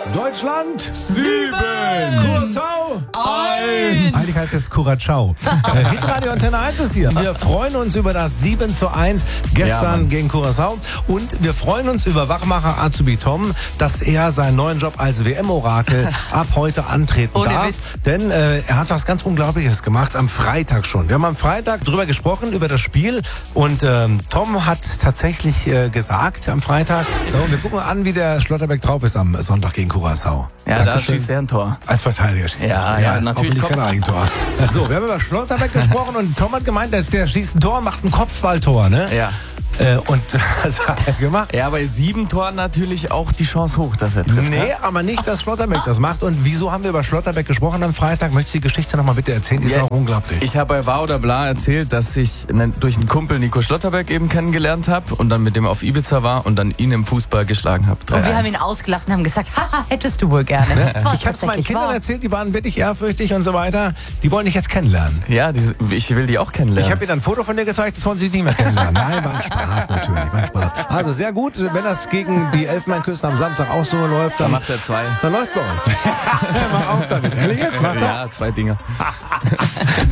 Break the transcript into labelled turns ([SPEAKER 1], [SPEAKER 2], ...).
[SPEAKER 1] Deutschland
[SPEAKER 2] 7.
[SPEAKER 1] Curaçao
[SPEAKER 2] 1.
[SPEAKER 1] Eigentlich heißt es Curacao. Hitradio Antenne 1 ist hier. Wir freuen uns über das 7:1 gestern gegen Curaçao. Und wir freuen uns über Wachmacher Azubi Tom, dass er seinen neuen Job als WM-Orakel ab heute antreten
[SPEAKER 2] Ohne
[SPEAKER 1] darf.
[SPEAKER 2] Witz.
[SPEAKER 1] Denn er hat was ganz Unglaubliches gemacht am Freitag schon. Wir haben am Freitag drüber gesprochen, über das Spiel. Und Tom hat tatsächlich gesagt am Freitag, wir gucken an, wie der Schlotterbeck drauf ist am Sonntag gegen Curaçao.
[SPEAKER 3] Ja, da schießt er ein Tor.
[SPEAKER 1] Als Verteidiger schießt er.
[SPEAKER 3] Ja, natürlich.
[SPEAKER 1] Hoffentlich kein Eigentor. So, wir haben über Schlotterbeck gesprochen und Tom hat gemeint, dass der schießt ein Tor, macht ein Kopfballtor, ne?
[SPEAKER 3] Ja.
[SPEAKER 1] Und das hat er gemacht.
[SPEAKER 3] Ja, bei 7 Toren natürlich auch die Chance hoch, dass er trifft.
[SPEAKER 1] Nee, aber nicht, dass Schlotterbeck das macht. Und wieso haben wir über Schlotterbeck gesprochen am Freitag? Möchtest du die Geschichte nochmal bitte erzählen? Die ist auch unglaublich.
[SPEAKER 3] Ich habe bei War oder Bla erzählt, dass ich durch einen Kumpel Nico Schlotterbeck eben kennengelernt habe und dann mit dem auf Ibiza war und dann ihn im Fußball geschlagen habe.
[SPEAKER 2] Und wir haben ihn ausgelacht und haben gesagt, haha, hättest du wohl gerne. Das war
[SPEAKER 1] Ich habe es meinen
[SPEAKER 2] tatsächlich
[SPEAKER 1] Kindern
[SPEAKER 2] wahr.
[SPEAKER 1] erzählt, die waren wirklich ehrfürchtig und so weiter. Die wollen dich jetzt kennenlernen.
[SPEAKER 3] Ja, ich will die auch kennenlernen.
[SPEAKER 1] Ich habe ihnen ein Foto von dir gezeigt, das wollen sie nie mehr kennenlernen. Nein, war ein Spaß natürlich, war ein Spaß. Also sehr gut, wenn das gegen die Elfenbeinküste am Samstag auch so läuft, dann
[SPEAKER 3] macht er 2.
[SPEAKER 1] Dann läuft's bei uns. Mach auf damit. Ehrlich jetzt? Macht er?
[SPEAKER 3] Ja, 2 Dinger.